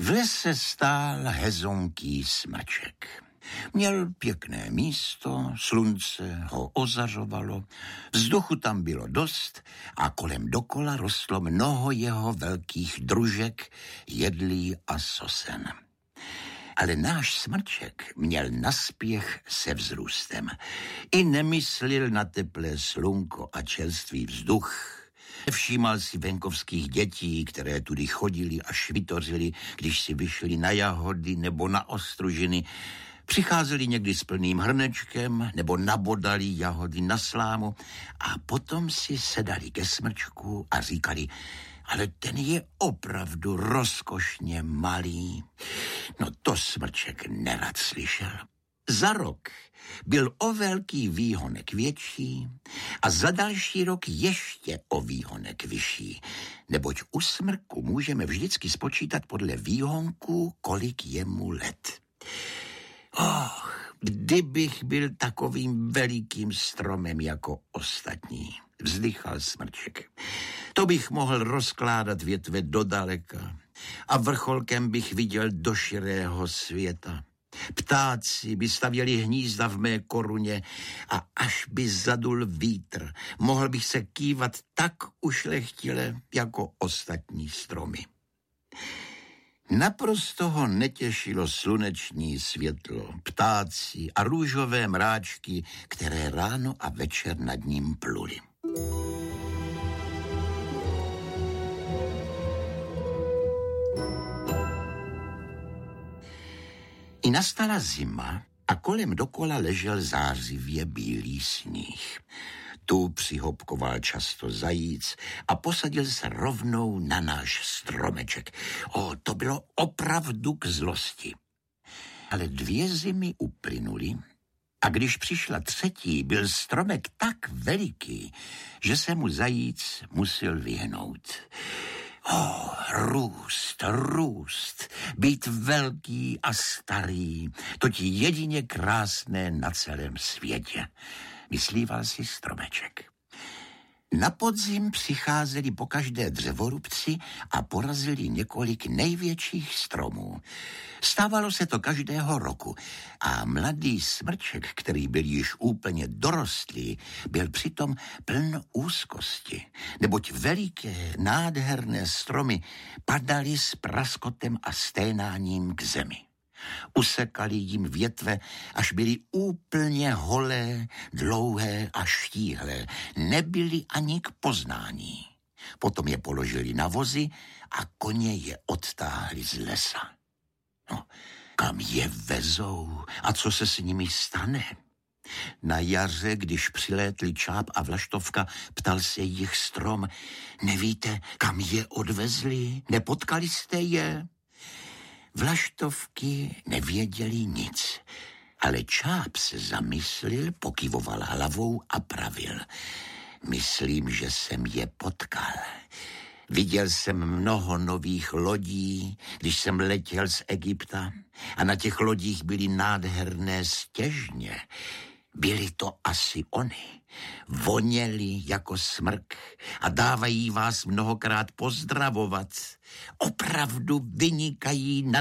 V lese stál hezonký smrček. Měl pěkné místo, slunce ho ozařovalo, vzduchu tam bylo dost a kolem dokola rostlo mnoho jeho velkých družek, jedlí a sosen. Ale náš smrček měl naspěch se vzrůstem. I nemyslil na teplé slunko a čerstvý vzduch. Všímal si venkovských dětí, které tudy chodili a švitořili, když si vyšli na jahody nebo na ostružiny. Přicházeli někdy s plným hrnečkem nebo nabodali jahody na slámu a potom si sedali ke smrčku a říkali: ale ten je opravdu rozkošně malý. No to smrček nerad slyšel. Za rok byl o velký výhonek větší a za další rok ještě o výhonek vyšší, neboť u smrku můžeme vždycky spočítat podle výhonku, kolik je mu let. Kdybych byl takovým velikým stromem jako ostatní, vzdychal smrček. To bych mohl rozkládat větve dodaleka a vrcholkem bych viděl do širého světa. Ptáci by stavěli hnízda v mé koruně a až by zadul vítr, mohl bych se kývat tak ušlechtile jako ostatní stromy. Naprosto ho netěšilo sluneční světlo, ptáci a růžové mráčky, které ráno a večer nad ním pluly. I nastala zima a kolem dokola ležel zářivě bílý sníh. Tu přihopkoval často zajíc a posadil se rovnou na náš stromeček. To bylo opravdu k zlosti. Ale 2 zimy uplynuly a když přišla 3., byl stromek tak veliký, že se mu zajíc musel vyhnout. Růst, být velký a starý, to ti jedině krásné na celém světě, myslíval si stromeček. Na podzim přicházeli pokaždé dřevorubci a porazili několik největších stromů. Stávalo se to každého roku a mladý smrček, který byl již úplně dorostlý, byl přitom pln úzkosti, neboť veliké, nádherné stromy padaly s praskotem a sténáním k zemi. Usekali jim větve, až byly úplně holé, dlouhé a štíhlé. Nebyly ani k poznání. Potom je položili na vozy a koně je odtáhli z lesa. Kam je vezou a co se s nimi stane? Na jaře, když přilétli Čáp a Vlaštovka, ptal se jich strom: nevíte, kam je odvezli? Nepotkali jste je? Vlaštovky nevěděli nic, ale Čáp se zamyslil, pokyvoval hlavou a pravil: myslím, že jsem je potkal. Viděl jsem mnoho nových lodí, když jsem letěl z Egypta a na těch lodích byly nádherné stěžně. Byly to asi oni. Voněli jako smrk a dávají vás mnohokrát pozdravovat. Opravdu vynikají na